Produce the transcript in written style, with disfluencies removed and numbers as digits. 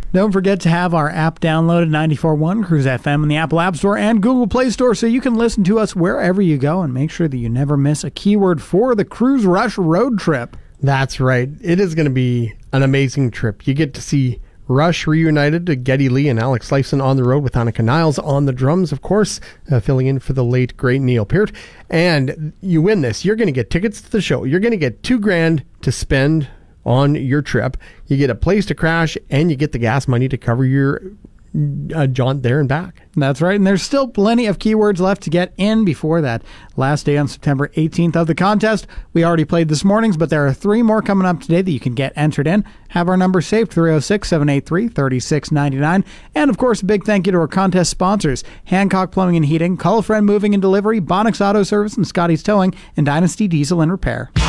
Don't forget to have our app downloaded, 94.1 Cruise FM in the Apple App Store and Google Play Store, so you can listen to us wherever you go, and make sure that you never miss a keyword for the Cruise Rush road trip. That's right. It is going to be an amazing trip. You get to see Rush reunited to Geddy Lee and Alex Lifeson on the road with Annika Niles on the drums, of course, filling in for the late, great Neil Peart. And you win this. You're going to get tickets to the show. You're going to get $2,000 to spend on your trip. You get a place to crash, and you get the gas money to cover your jaunt there and back. That's right, and there's still plenty of keywords left to get in before that last day on September 18th of the contest. We already played this morning's, but there are 3 more coming up today that you can get entered in. Have our number saved, 306-783-3699. And of course, a big thank you to our contest sponsors, Hancock Plumbing and Heating, Call a Friend Moving and Delivery, Bonix Auto Service, and Scotty's Towing, and Dynasty Diesel and Repair.